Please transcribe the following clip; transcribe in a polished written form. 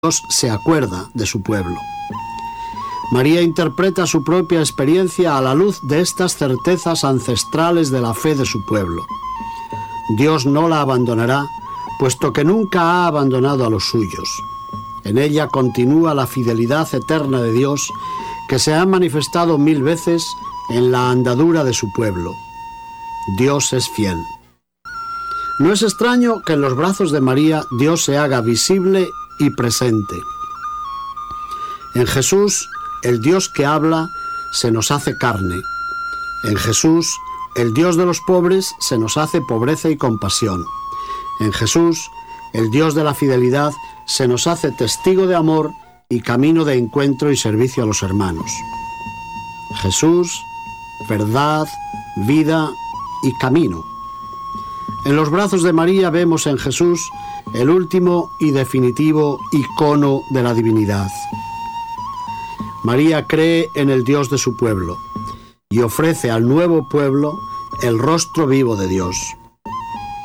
Dios se acuerda de su pueblo. María interpreta su propia experiencia a la luz de estas certezas ancestrales de la fe de su pueblo. Dios no la abandonará, puesto que nunca ha abandonado a los suyos. En ella continúa la fidelidad eterna de Dios, que se ha manifestado 1000 veces en la andadura de su pueblo. Dios es fiel. No es extraño que en los brazos de María Dios se haga visible y presente. En Jesús, el Dios que habla se nos hace carne. En Jesús, el Dios de los pobres se nos hace pobreza y compasión. En Jesús, el Dios de la fidelidad se nos hace testigo de amor y camino de encuentro y servicio a los hermanos. Jesús, verdad, vida y camino. En los brazos de María vemos en Jesús el último y definitivo icono de la divinidad. María cree en el Dios de su pueblo y ofrece al nuevo pueblo el rostro vivo de Dios.